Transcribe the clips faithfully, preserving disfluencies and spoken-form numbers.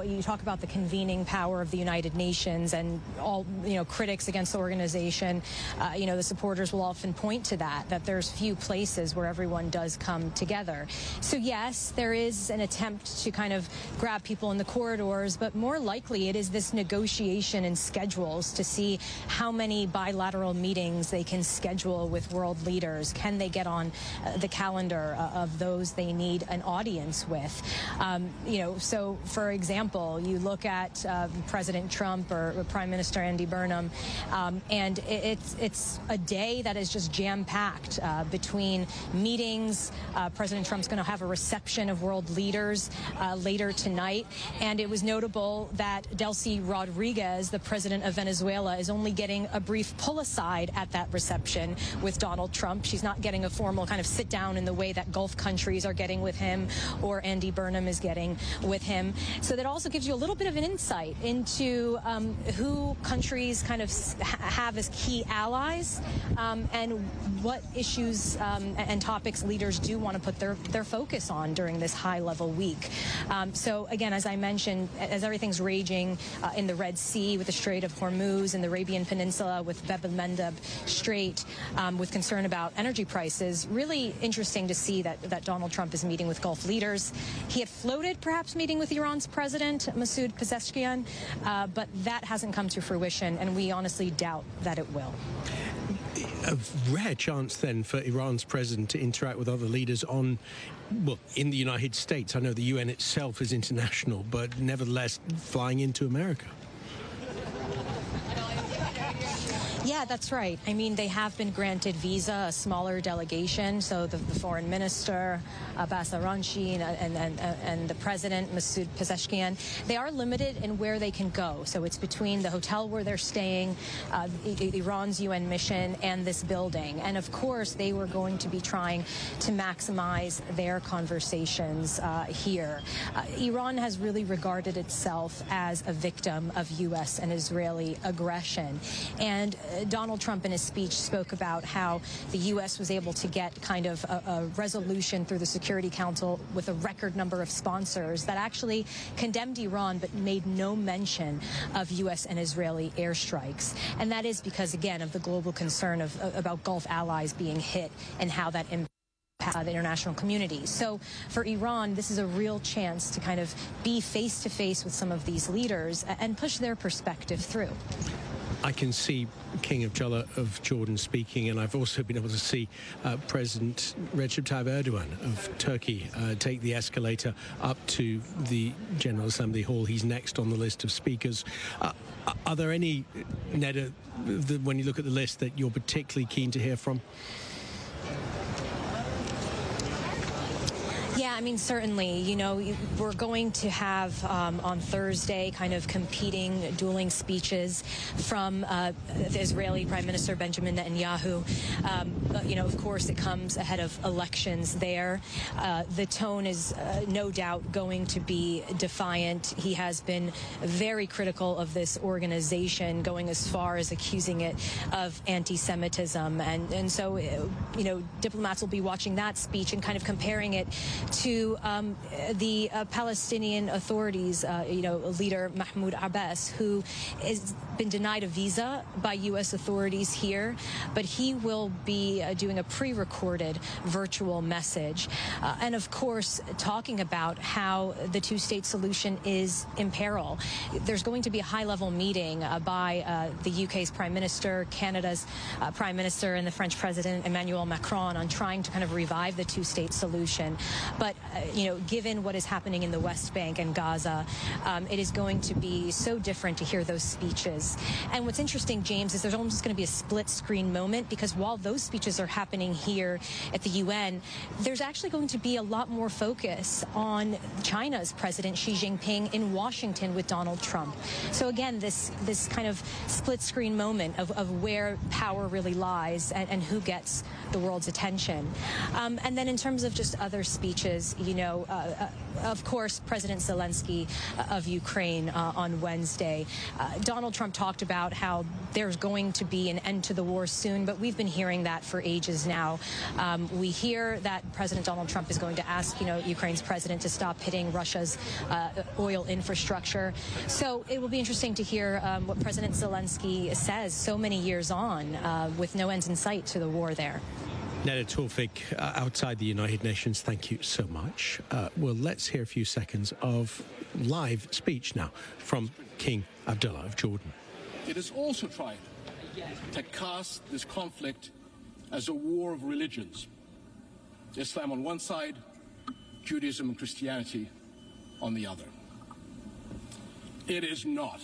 you talk about the convening power of the United Nations and all, you know, critics against the organization, uh, you know, the supporters will often point to that, that there's few places where everyone does come together. So yes, there is an attempt to kind of grab people in the corridors, but more likely it is this negotiation and schedules to see how many bilateral meetings they can schedule with world leaders. Can they get on uh, the calendar uh, of those they need an audience with? Um, you know, so for example, you look at uh, President Trump or, or Prime Minister Andy Burnham, um, and it, it's it's a day that is just jam-packed uh, between meetings. Uh, President Trump's going to have a reception of world leaders uh, later tonight, and it was notable that Delcy Rodriguez, the president of Venezuela, is only getting a brief pull-aside at that reception with Donald Trump. She's not getting a formal kind of sit-down in the way that Gulf countries are getting with him or Andy Burnham is getting with him. So that also gives you a little bit of an insight into um, who countries kind of have as key allies um, and what issues um, and topics leaders do want to put their, their focus on during this high-level week. Um, so again, as I mentioned, as everything's raging uh, in the Red Sea with the Strait of Hormuz, in the Arabian Peninsula with Bab el-Mandeb Strait, um, with concern about energy prices, really interesting to see that, that Donald Trump is meeting with Gulf leaders. He had floated perhaps meeting with Iran's president, Masoud Pezeshkian, uh, but that hasn't come to fruition, and we honestly doubt that it will. A rare chance then for Iran's president to interact with other leaders on, well, in the United States. I know the U N itself is international, but nevertheless flying into America. Yeah, that's right. I mean, they have been granted visa, a smaller delegation. So the, the foreign minister, Abbas Araghchi, and, and, and, and the president, Masoud Pezeshkian, they are limited in where they can go. So it's between the hotel where they're staying, uh, Iran's U N mission, and this building. And of course, they were going to be trying to maximize their conversations uh, here. Uh, Iran has really regarded itself as a victim of U S and Israeli aggression. And Donald Trump in his speech spoke about how the U S was able to get kind of a, a resolution through the Security Council with a record number of sponsors that actually condemned Iran but made no mention of U S and Israeli airstrikes. And that is because, again, of the global concern of, about Gulf allies being hit and how that impacts the international community. So for Iran, this is a real chance to kind of be face-to-face with some of these leaders and push their perspective through. I can see King Abdullah of Jordan speaking, and I've also been able to see uh, President Recep Tayyip Erdogan of Turkey uh, take the escalator up to the General Assembly Hall. He's next on the list of speakers. Uh, are there any, Neda, the, when you look at the list, that you're particularly keen to hear from? Yeah, I mean, certainly, you know, we're going to have um, on Thursday kind of competing, dueling speeches from uh, the Israeli Prime Minister Benjamin Netanyahu. Um, you know, of course, it comes ahead of elections there. Uh, the tone is uh, no doubt going to be defiant. He has been very critical of this organization, going as far as accusing it of anti-Semitism. And, and so, you know, diplomats will be watching that speech and kind of comparing it to um, the uh, Palestinian authorities, uh, you know, leader Mahmoud Abbas, who has been denied a visa by U S authorities here, but he will be uh, doing a pre-recorded virtual message. Uh, and of course, talking about how the two-state solution is in peril. There's going to be a high-level meeting uh, by uh, the U K's Prime Minister, Canada's uh, Prime Minister, and the French President Emmanuel Macron on trying to kind of revive the two-state solution. But, uh, you know, given what is happening in the West Bank and Gaza, um, it is going to be so different to hear those speeches. And what's interesting, James, is there's almost going to be a split-screen moment, because while those speeches are happening here at the U N, there's actually going to be a lot more focus on China's President Xi Jinping in Washington with Donald Trump. So again, this this kind of split-screen moment of, of where power really lies and, and who gets the world's attention. Um, and then in terms of just other speeches, speeches, you know, uh, uh, of course, President Zelensky uh, of Ukraine uh, on Wednesday. Uh, Donald Trump talked about how there's going to be an end to the war soon, but we've been hearing that for ages now. Um, we hear that President Donald Trump is going to ask, you know, Ukraine's president to stop hitting Russia's uh, oil infrastructure. So it will be interesting to hear um, what President Zelensky says so many years on uh, with no end in sight to the war there. Neda Tawfik, uh, outside the United Nations, thank you so much. Uh, well, let's hear a few seconds of live speech now from King Abdullah of Jordan. It is also trying to cast this conflict as a war of religions. Islam on one side, Judaism and Christianity on the other. It is not.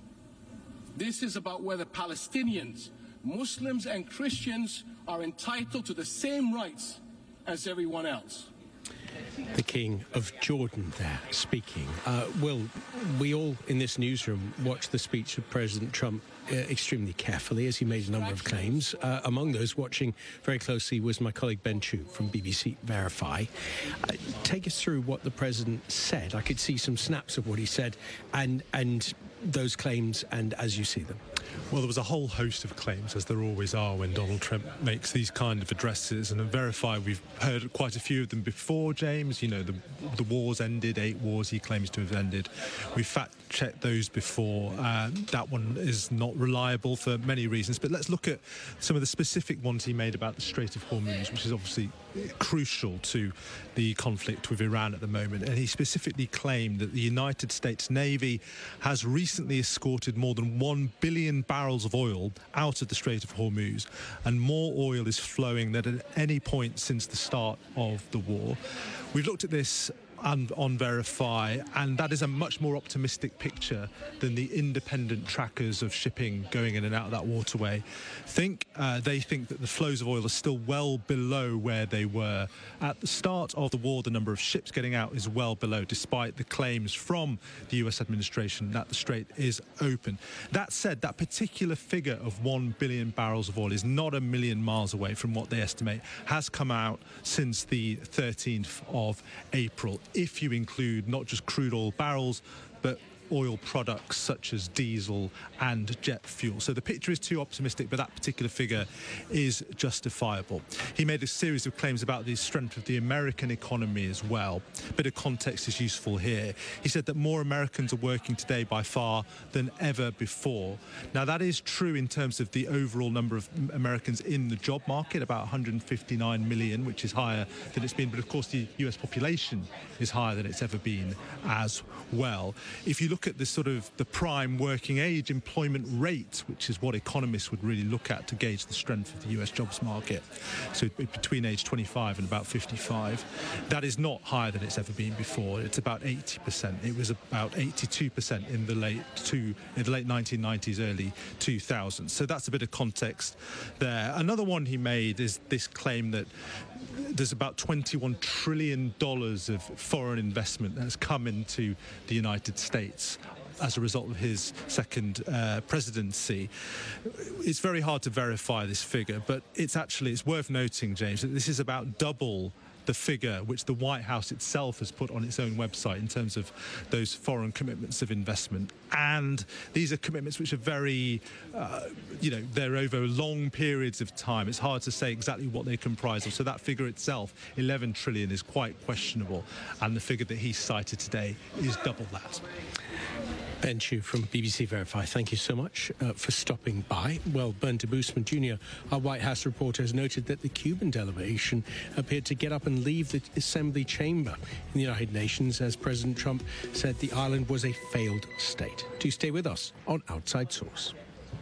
This is about whether Palestinians, Muslims and Christians are entitled to the same rights as everyone else. The King of Jordan there speaking. Uh, Will, we all in this newsroom watched the speech of President Trump uh, extremely carefully as he made a number of claims. Uh, among those watching very closely was my colleague Ben Chu from B B C Verify. Uh, take us through what the President said. I could see some snaps of what he said and and those claims and as you see them. Well, there was a whole host of claims, as there always are when Donald Trump makes these kind of addresses. And at Verify, we've heard quite a few of them before, James. You know, the, the wars ended, eight wars he claims to have ended. We fact-checked those before. Uh, that one is not reliable for many reasons. But let's look at some of the specific ones he made about the Strait of Hormuz, which is obviously crucial to the conflict with Iran at the moment. And he specifically claimed that the United States Navy has recently escorted more than one billion barrels of oil out of the Strait of Hormuz, and more oil is flowing than at any point since the start of the war. We've looked at this and on Verify, and that is a much more optimistic picture than the independent trackers of shipping going in and out of that waterway think. Uh, they think that the flows of oil are still well below where they were at the start of the war. The number of ships getting out is well below, despite the claims from the U S administration that the strait is open. That said, that particular figure of one billion barrels of oil is not a million miles away from what they estimate has come out since the thirteenth of April. If you include not just crude oil barrels, but oil products such as diesel and jet fuel. So the picture is too optimistic, but that particular figure is justifiable. He made a series of claims about the strength of the American economy as well. A bit of context is useful here. He said that more Americans are working today by far than ever before. Now, that is true in terms of the overall number of Americans in the job market, about one hundred fifty-nine million, which is higher than it's been. But of course, the U S population is higher than it's ever been as well. If you look at the sort of the prime working age employment rate, which is what economists would really look at to gauge the strength of the U S jobs market, so between age twenty-five and about fifty-five, that is not higher than it's ever been before. It's about eighty percent. It was about eighty-two percent in the late two, in the late nineteen nineties, early two thousands. So that's a bit of context there. Another one he made is this claim that there's about twenty-one trillion dollars of foreign investment that has come into the United States as a result of his second uh, presidency. It's very hard to verify this figure, but it's actually, it's worth noting, James, that this is about double the figure which the White House itself has put on its own website in terms of those foreign commitments of investment. And these are commitments which are very, uh, you know, they're over long periods of time. It's hard to say exactly what they comprise of. So that figure itself, eleven trillion, is quite questionable. And the figure that he cited today is double that. Ben Chu from B B C Verify, thank you so much uh, for stopping by. Well, Bernd Debusmann Junior, our White House reporter, has noted that the Cuban delegation appeared to get up and leave the assembly chamber in the United Nations as President Trump said the island was a failed state. Do stay with us on Outside Source.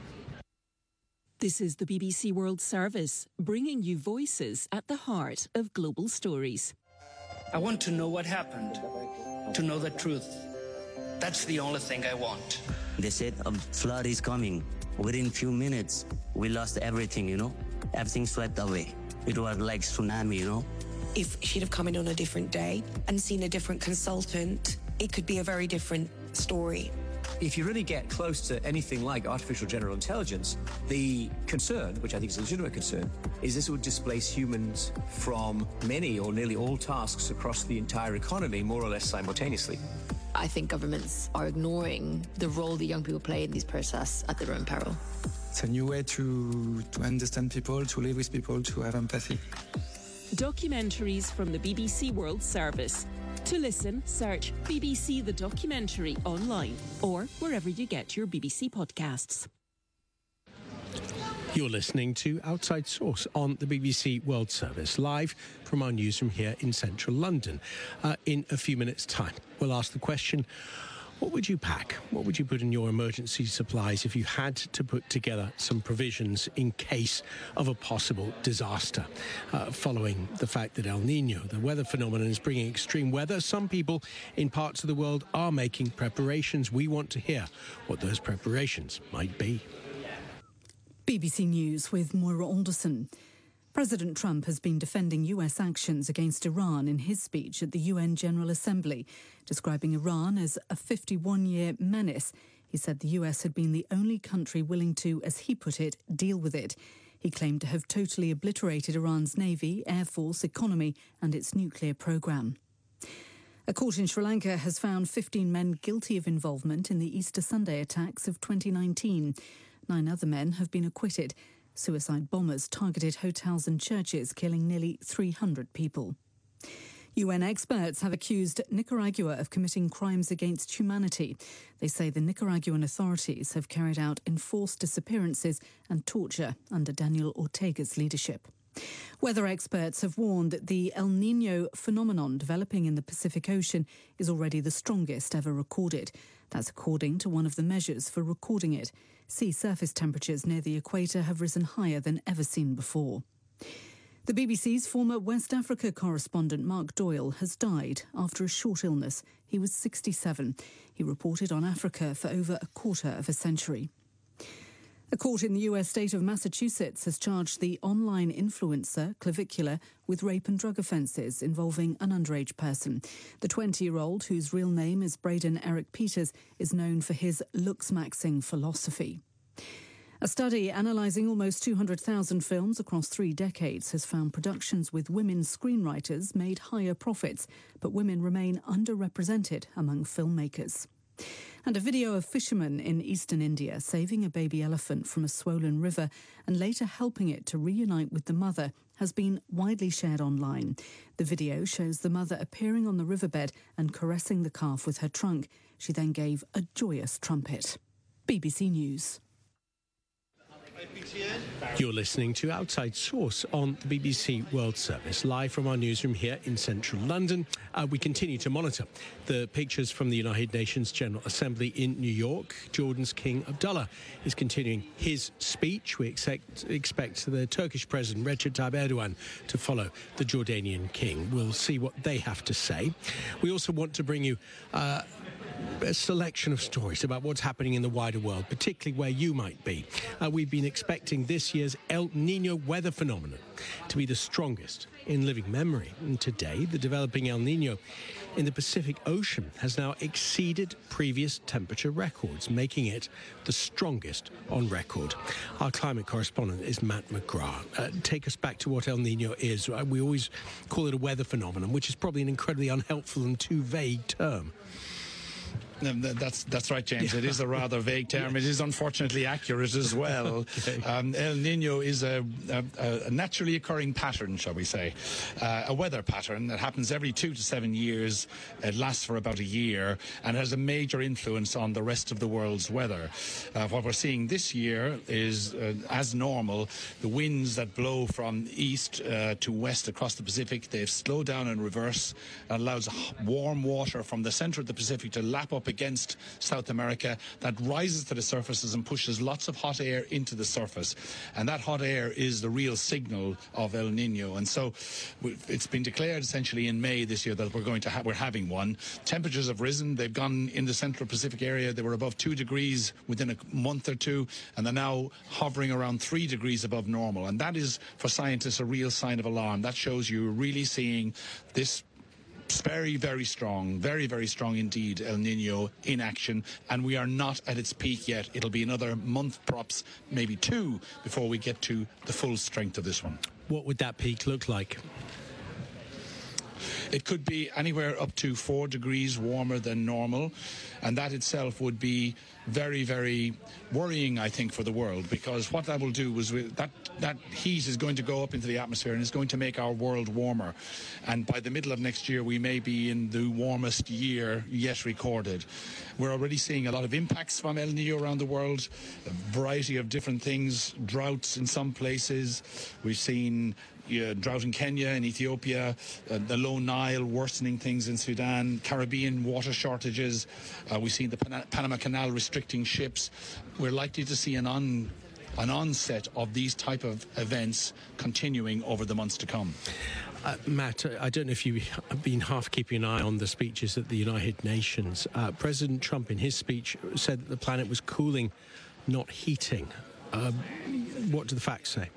This is the B B C World Service, bringing you voices at the heart of global stories. I want to know what happened, to know the truth. That's the only thing I want. They said a flood is coming. Within few minutes, we lost everything, you know? Everything swept away. It was like tsunami, you know? If she'd have come in on a different day and seen a different consultant, it could be a very different story. If you really get close to anything like artificial general intelligence, the concern, which I think is a legitimate concern, is this would displace humans from many or nearly all tasks across the entire economy, more or less simultaneously. I think governments are ignoring the role the young people play in these processes at their own peril. It's a new way to, to understand people, to live with people, to have empathy. Documentaries from the B B C World Service. To listen, search B B C The Documentary online or wherever you get your B B C podcasts. You're listening to Outside Source on the B B C World Service, live from our newsroom here in central London. Uh, in a few minutes' time, we'll ask the question, what would you pack? What would you put in your emergency supplies if you had to put together some provisions in case of a possible disaster? Uh, following the fact that El Nino, the weather phenomenon, is bringing extreme weather, some people in parts of the world are making preparations. We want to hear what those preparations might be. B B C News with Moira Alderson. President Trump has been defending U S actions against Iran in his speech at the U N General Assembly, describing Iran as a fifty-one-year menace. He said the U S had been the only country willing to, as he put it, deal with it. He claimed to have totally obliterated Iran's navy, air force, economy and its nuclear program. A court in Sri Lanka has found fifteen men guilty of involvement in the Easter Sunday attacks of twenty nineteen. Nine other men have been acquitted. Suicide bombers targeted hotels and churches, killing nearly three hundred people. U N experts have accused Nicaragua of committing crimes against humanity. They say the Nicaraguan authorities have carried out enforced disappearances and torture under Daniel Ortega's leadership. Weather experts have warned that the El Nino phenomenon developing in the Pacific Ocean is already the strongest ever recorded. That's according to one of the measures for recording it. Sea surface temperatures near the equator have risen higher than ever seen before. The B B C's former West Africa correspondent Mark Doyle has died after a short illness. He was sixty-seven. He reported on Africa for over a quarter of a century. A court in the U S state of Massachusetts has charged the online influencer Clavicula with rape and drug offences involving an underage person. The twenty-year-old, whose real name is Braden Eric Peters, is known for his looks-maxing philosophy. A study analysing almost two hundred thousand films across three decades has found productions with women screenwriters made higher profits, but women remain underrepresented among filmmakers. And a video of fishermen in eastern India saving a baby elephant from a swollen river and later helping it to reunite with the mother has been widely shared online. The video shows the mother appearing on the riverbed and caressing the calf with her trunk. She then gave a joyous trumpet. B B C News. You're listening to Outside Source on the B B C World Service, live from our newsroom here in central London. Uh, we continue to monitor the pictures from the United Nations General Assembly in New York. Jordan's King Abdullah is continuing his speech. We expect, expect the Turkish President Recep Tayyip Erdogan to follow the Jordanian King. We'll see what they have to say. We also want to bring you Uh, a selection of stories about what's happening in the wider world, particularly where you might be. Uh, we've been expecting this year's El Nino weather phenomenon to be the strongest in living memory. And today, the developing El Nino in the Pacific Ocean has now exceeded previous temperature records, making it the strongest on record. Our climate correspondent is Matt McGrath. Uh, take us back to what El Nino is. Uh, we always call it a weather phenomenon, which is probably an incredibly unhelpful and too vague term. That's that's right, James. Yeah. It is a rather vague term. It is unfortunately accurate as well. Okay. um, El Nino is a, a, a naturally occurring pattern, shall we say, uh, a weather pattern that happens every two to seven years. It lasts for about a year and has a major influence on the rest of the world's weather. Uh, what we're seeing this year is, uh, as normal, the winds that blow from east uh, to west across the Pacific, they've slowed down in reverse and allows warm water from the center of the Pacific to lap up against South America that rises to the surfaces and pushes lots of hot air into the surface, and that hot air is the real signal of El Nino. And so it's been declared essentially in May this year that we're going to ha- we're having one. Temperatures have risen. They've gone in the central Pacific area. They were above two degrees within a month or two, and they're now hovering around three degrees above normal. And that is, for scientists, a real sign of alarm. That shows you're really seeing this very, very strong, very, very strong indeed, El Nino in action, and we are not at its peak yet. It'll be another month, perhaps maybe two, before we get to the full strength of this one. What would that peak look like? It could be anywhere up to four degrees warmer than normal, and that itself would be very, very worrying, I think, for the world, because what that will do is that that heat is going to go up into the atmosphere and is going to make our world warmer. And by the middle of next year, we may be in the warmest year yet recorded. We're already seeing a lot of impacts from El Nino around the world, a variety of different things, droughts in some places. We've seen Uh, drought in Kenya and Ethiopia, uh, the low Nile worsening things in Sudan, Caribbean water shortages. Uh, we've seen the Pan- Panama Canal restricting ships. We're likely to see an on an onset of these type of events continuing over the months to come. Uh, Matt, I don't know if you've been half keeping an eye on the speeches at the United Nations. Uh, President Trump, in his speech, said that the planet was cooling, not heating. Uh, what do the facts say?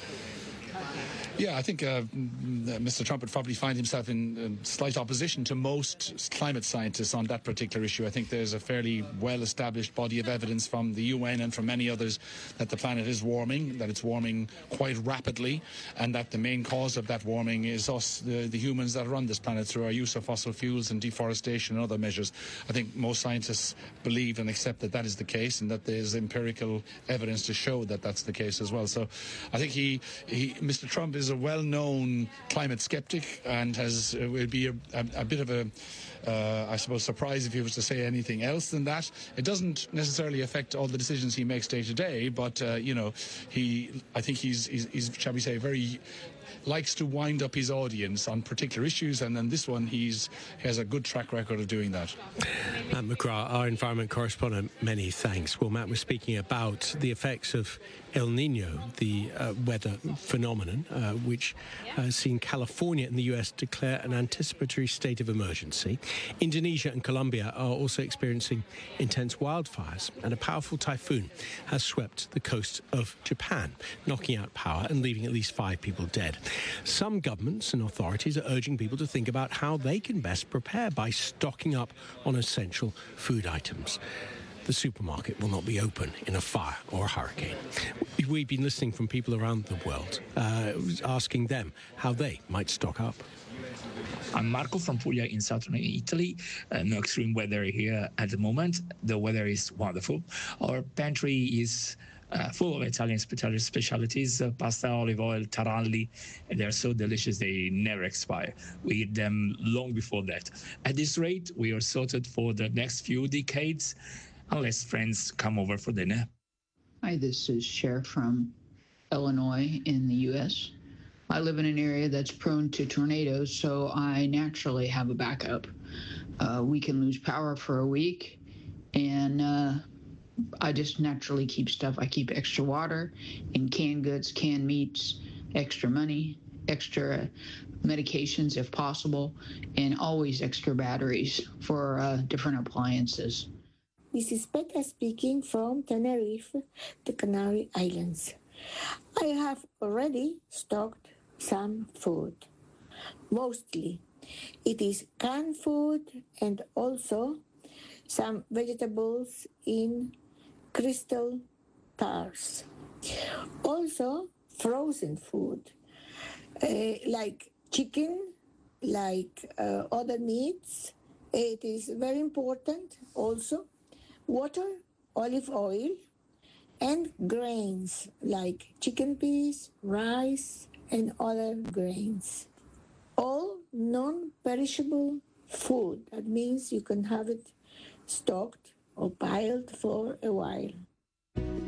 Yeah, I think uh, Mister Trump would probably find himself in uh, slight opposition to most climate scientists on that particular issue. I think there's a fairly well-established body of evidence from the U N and from many others that the planet is warming, that it's warming quite rapidly, and that the main cause of that warming is us, the, the humans that are on this planet, through our use of fossil fuels and deforestation and other measures. I think most scientists believe and accept that that is the case, and that there's empirical evidence to show that that's the case as well. So I think he, he Mister Trump is is a well-known climate skeptic and has uh, will be a, a, a bit of a, uh, I suppose, surprise if he was to say anything else than that. It doesn't necessarily affect all the decisions he makes day to day, but uh, you know, he, I think he's, he's, he's, shall we say, very likes to wind up his audience on particular issues, and then this one he's he has a good track record of doing that. Matt McGrath, our environment correspondent, many thanks. Well, Matt was speaking about the effects of El Nino, the uh, weather phenomenon, uh, which has seen California and the U S declare an anticipatory state of emergency. Indonesia and Colombia are also experiencing intense wildfires, and a powerful typhoon has swept the coast of Japan, knocking out power and leaving at least five people dead. Some governments and authorities are urging people to think about how they can best prepare by stocking up on essential food items. The supermarket will not be open in a fire or a hurricane. We've been listening from people around the world, uh, asking them how they might stock up. I'm Marco from Puglia in southern Italy. Uh, no extreme weather here at the moment. The weather is wonderful. Our pantry is uh, full of Italian specialties, uh, pasta, olive oil, taralli, and they're so delicious they never expire. We eat them long before that. At this rate, we are sorted for the next few decades, unless friends come over for dinner. Hi, this is Cher from Illinois in the U S I live in an area that's prone to tornadoes, so I naturally have a backup. Uh, we can lose power for a week, and uh, I just naturally keep stuff. I keep extra water and canned goods, canned meats, extra money, extra medications if possible, and always extra batteries for uh, different appliances. This is Petra speaking from Tenerife, the Canary Islands. I have already stocked some food. Mostly it is canned food and also some vegetables in crystal jars. Also frozen food uh, like chicken, like uh, other meats. It is very important also water, olive oil, and grains like chicken peas, rice, and other grains. All non-perishable food. That means you can have it stocked or piled for a while.